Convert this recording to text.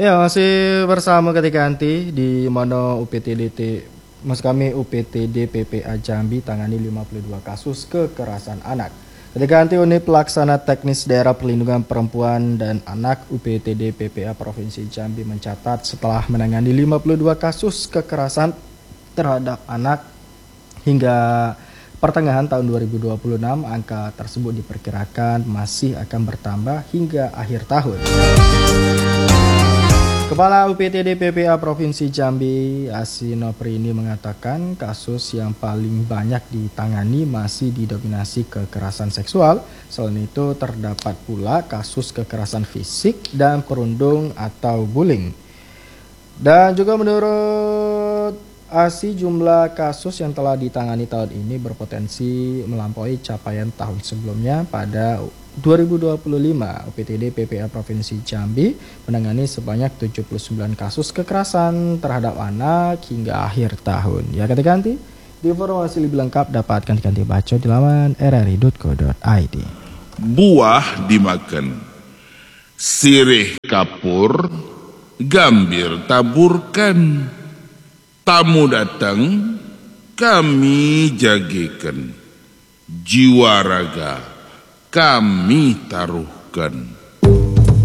Ya, masih bersama ketika nanti di mana maksud kami UPTD PPA Jambi tangani 52 kasus kekerasan anak. Ketika nanti unit pelaksana teknis daerah perlindungan perempuan dan anak UPTD PPA Provinsi Jambi mencatat setelah menangani 52 kasus kekerasan terhadap anak hingga pertengahan tahun 2026, angka tersebut diperkirakan masih akan bertambah hingga akhir tahun. Kepala UPTD PPA Provinsi Jambi, Asino Prini mengatakan kasus yang paling banyak ditangani masih didominasi kekerasan seksual. Selain itu terdapat pula kasus kekerasan fisik dan perundung atau bullying. Dan juga menurut ASI, jumlah kasus yang telah ditangani tahun ini berpotensi melampaui capaian tahun sebelumnya. Pada 2025, UPTD PPA Provinsi Jambi menangani sebanyak 79 kasus kekerasan terhadap anak hingga akhir tahun. Ya, ketika nanti informasi lebih lengkap dapatkan ganti baca di laman rri.co.id. Buah dimakan, sirih kapur, gambir taburkan. Tamu datang, kami jagikan. Jiwa raga, kami taruhkan.